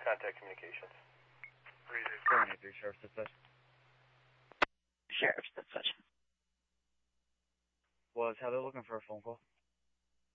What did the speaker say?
contact communications. 783 Sheriff's Dispatch. Sheriff's Dispatch. Was Heather looking for a phone call?